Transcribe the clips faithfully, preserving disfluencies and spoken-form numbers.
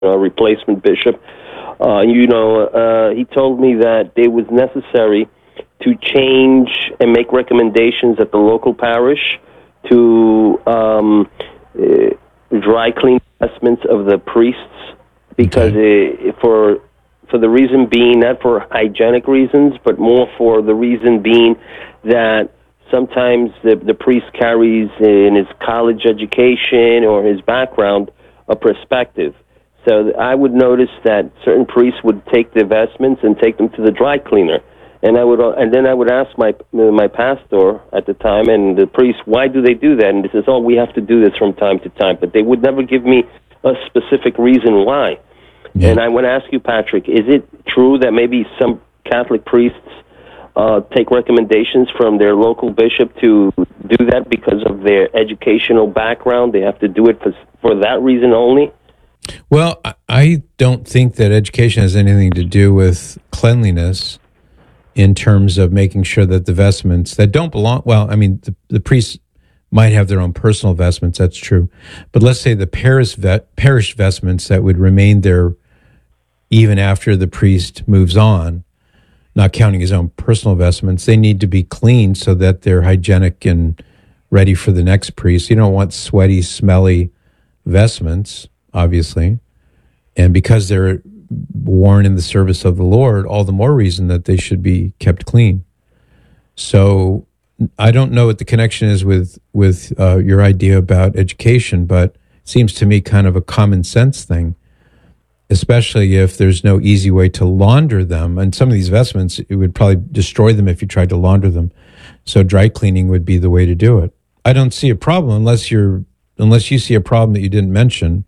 a replacement bishop. Uh, you know, uh, he told me that it was necessary to change and make recommendations at the local parish to um, uh, dry clean vestments of the priests, because Okay. it, for for the reason being, not for hygienic reasons, but more for the reason being that sometimes the, the priest carries in his college education or his background a perspective. So I would notice that certain priests would take the vestments and take them to the dry cleaner, and I would, and then I would ask my my pastor at the time and the priest, why do they do that? And he says, oh, we have to do this from time to time, but they would never give me a specific reason why. Yeah. And I want to ask you, Patrick, is it true that maybe some Catholic priests uh, take recommendations from their local bishop to do that because of their educational background? They have to do it for, for that reason only? Well, I- I don't think that education has anything to do with cleanliness in terms of making sure that the vestments that don't belong, well, I mean, the, the priests might have their own personal vestments, that's true. But let's say the parish, vet, parish vestments that would remain there even after the priest moves on, not counting his own personal vestments, they need to be cleaned so that they're hygienic and ready for the next priest. You don't want sweaty, smelly vestments, obviously. And because they're worn in the service of the Lord, all the more reason that they should be kept clean. So I don't know what the connection is with, with uh, your idea about education, but it seems to me kind of a common sense thing, especially if there's no easy way to launder them. And some of these vestments, it would probably destroy them if you tried to launder them. So dry cleaning would be the way to do it. I don't see a problem unless you're unless you see a problem that you didn't mention.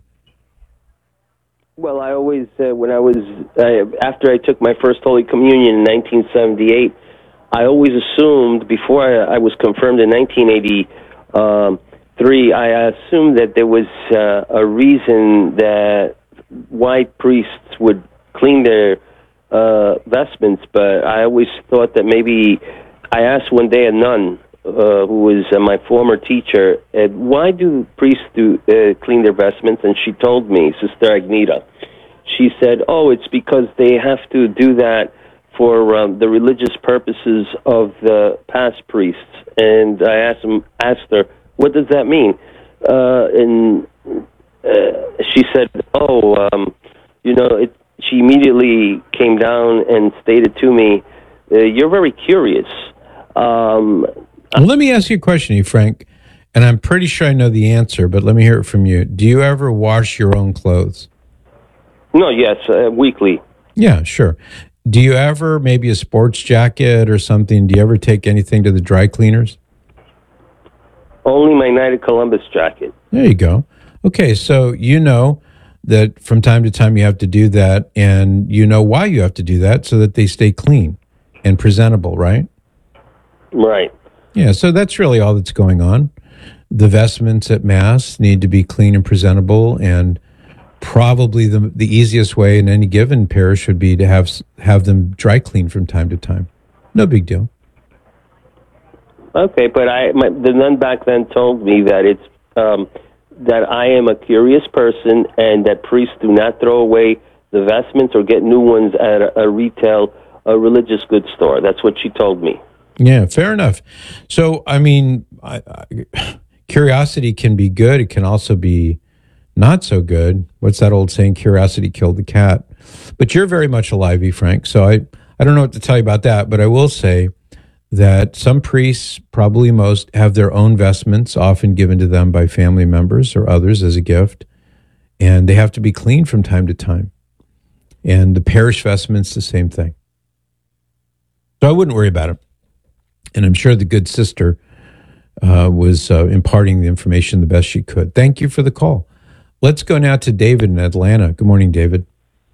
Well, I always, uh, when I was, uh, after I took my first Holy Communion in nineteen seventy-eight, I always assumed, before I, I was confirmed in nineteen eighty-three, I assumed that there was uh, a reason that white priests would clean their uh, vestments, but I always thought that maybe, I asked one day a nun, uh, who was uh, my former teacher, uh, why do priests do uh, clean their vestments? And she told me, Sister Agneta, she said, oh, it's because they have to do that for um, the religious purposes of the past priests. And I asked, him, asked her, what does that mean? Uh, and uh, she said, oh, um, you know, it, she immediately came down and stated to me, uh, you're very curious. Um, Well, let me ask you a question, E. Frank, and I'm pretty sure I know the answer, but let me hear it from you. Do you ever wash your own clothes? no, yes, uh, weekly. Yeah, sure. Do you ever, maybe a sports jacket or something, do you ever take anything to the dry cleaners? Only my Knight of Columbus jacket. There you go. Okay, so you know that from time to time you have to do that, and you know why you have to do that, so that they stay clean and presentable, right? Right. Yeah, so that's really all that's going on. The vestments at Mass need to be clean and presentable, and probably the the easiest way in any given parish would be to have have them dry clean from time to time. No big deal. Okay, but I my, the nun back then told me that it's um, that I am a curious person and that priests do not throw away the vestments or get new ones at a, a retail a religious goods store. That's what she told me. Yeah, fair enough. So, I mean, I, I, curiosity can be good. It can also be not so good. What's that old saying? Curiosity killed the cat. But you're very much alive, E. Frank. So I, I don't know what to tell you about that, but I will say that some priests, probably most, have their own vestments, often given to them by family members or others as a gift, and they have to be cleaned from time to time. And the parish vestments, the same thing. So I wouldn't worry about it. And I'm sure the good sister uh, was uh, imparting the information the best she could. Thank you for the call. Let's go now to David in Atlanta. Good morning, David.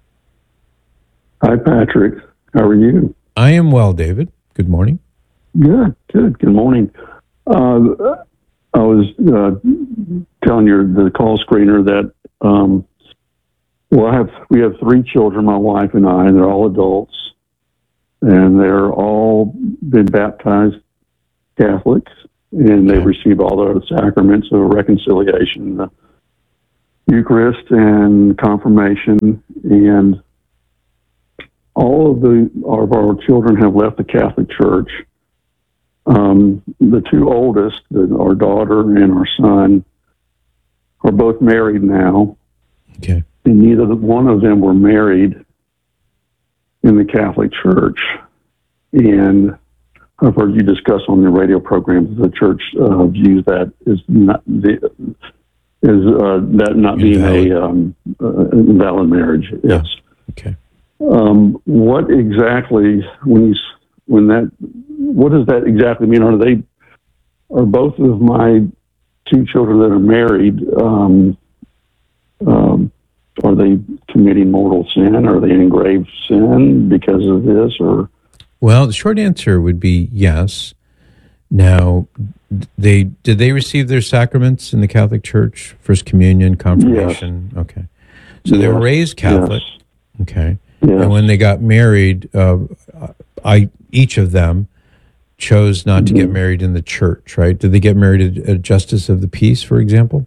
Hi, Patrick. How are you? I am well, David. Good morning. Good, good. Good morning. Uh, I was uh, telling your the call screener that um, well, I have we have three children, my wife and I, and they're all adults, and they're all been baptized Catholics, and they Okay. receive all the sacraments of reconciliation, the Eucharist and confirmation, and all of the of our children have left the Catholic Church. Um, the two oldest, the, our daughter and our son, are both married now. Okay. And neither one of them were married in the Catholic Church. And I've heard you discuss on the radio programs the church uh, views that as not the, is uh, that not being Invalid. a um, uh, invalid marriage. Yes. Okay. Um, what exactly when you s- when that what does that exactly mean? Are they are both of my two children that are married? Um, um, are they committing mortal sin? Are they in grave sin because of this? Or Well, the short answer would be yes. Now, they did they receive their sacraments in the Catholic Church? First Communion, confirmation. Yes. Okay, so they were Yes. raised Catholic. Yes. Okay, Yes. and when they got married, uh, I each of them chose not to get Mhm. married in the church. Right? Did they get married at a justice of the peace, for example?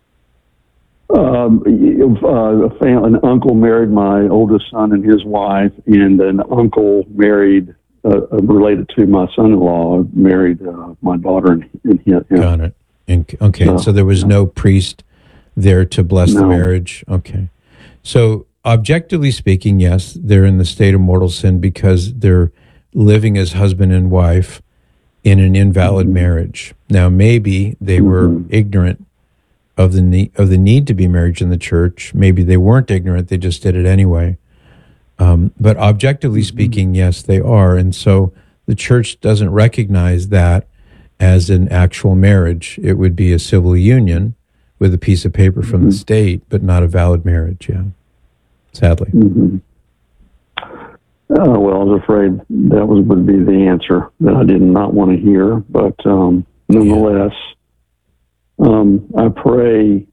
Um, uh, a fam- an uncle married my oldest son and his wife, and an uncle married, uh, uh, related to my son-in-law, married uh, my daughter and, and him. Got it. And, okay, No, so there was no priest there to bless the No. marriage. Okay. So objectively speaking, yes, they're in the state of mortal sin because they're living as husband and wife in an invalid Mhm. marriage. Now, maybe they were Mhm. ignorant of the need of the need to be married in the church. Maybe they weren't ignorant; they just did it anyway. Um, but objectively speaking, yes, they are, and so the church doesn't recognize that as an actual marriage. It would be a civil union with a piece of paper from the Mhm. state, but not a valid marriage. Yeah, sadly. Mm-hmm. Uh, well, I was afraid that was would be the answer that I did not want to hear, but um, nonetheless, um, I pray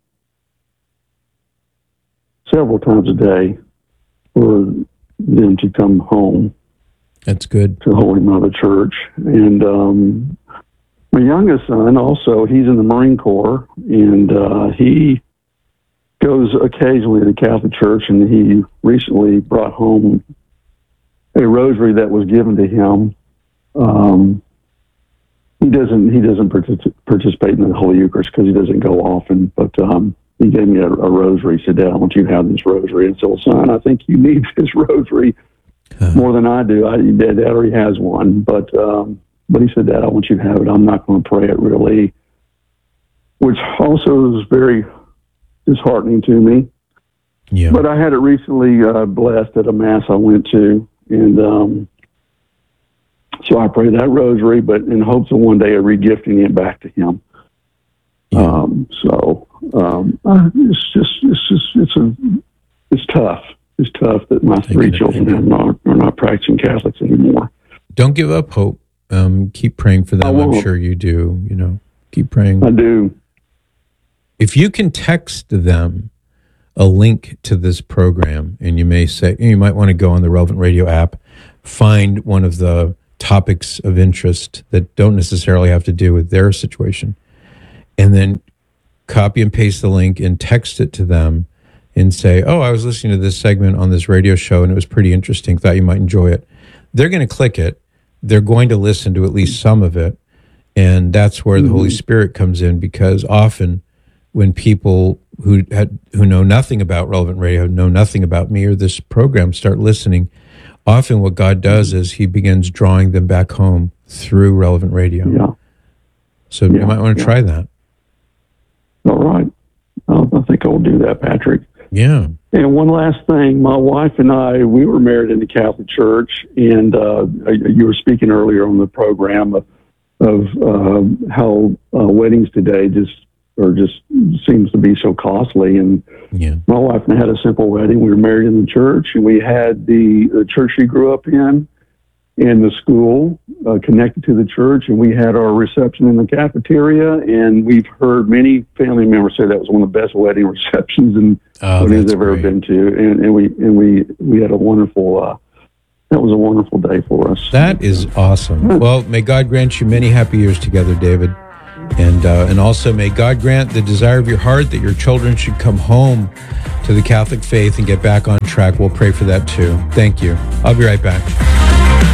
several times a day for them to come home That's good. to Holy Mother Church. And um, my youngest son also, he's in the Marine Corps, and uh, he goes occasionally to the Catholic Church, and he recently brought home a rosary that was given to him. Um, he doesn't he doesn't partic- participate in the Holy Eucharist because he doesn't go often, but um, he gave me a, a rosary. He said, "Dad, I want you to have this rosary." And so, son, I think you need this rosary Uh, more than I do. I, Dad, Dad already has one, but um, but he said, "Dad, I want you to have it. I'm not going to pray it really," which also is very disheartening to me. yeah. But I had it recently uh, blessed at a mass I went to, and um, so I pray that rosary, but in hopes of one day of regifting it back to him. Yeah. Um, so um, uh, it's just it's just it's a it's tough. It's tough that my I three can children are imagine. not are not practicing Catholics anymore. Don't give up hope. Um, keep praying for I them. I'm won't. sure you do. You know, keep praying. I do. If you can text them a link to this program, and you may say, you might want to go on the Relevant Radio app, find one of the topics of interest that don't necessarily have to do with their situation, and then copy and paste the link and text it to them and say, oh, I was listening to this segment on this radio show and it was pretty interesting. Thought you might enjoy it. They're going to click it. They're going to listen to at least some of it. And that's where the Holy Spirit comes in, because often when people who had, who know nothing about Relevant Radio, know nothing about me or this program, start listening, often what God does is he begins drawing them back home through Relevant Radio. Yeah. So you Yeah, might want to yeah. try that. All right. Uh, I think I'll do that, Patrick. Yeah. And one last thing, my wife and I, we were married in the Catholic Church, and uh, you were speaking earlier on the program of, of uh, how uh, weddings today just or just seems to be so costly. And Yeah. my wife and I had a simple wedding. We were married in the church, and we had the, the church she grew up in and the school uh, connected to the church, and we had our reception in the cafeteria. And we've heard many family members say that was one of the best wedding receptions and Oh, weddings that's I've ever great. been to. And, and we and we we had a wonderful. Uh, that was a wonderful day for us. That is awesome. Well, may God grant you many happy years together, David. And, uh, and also may God grant the desire of your heart that your children should come home to the Catholic faith and get back on track. We'll pray for that too. Thank you. I'll be right back.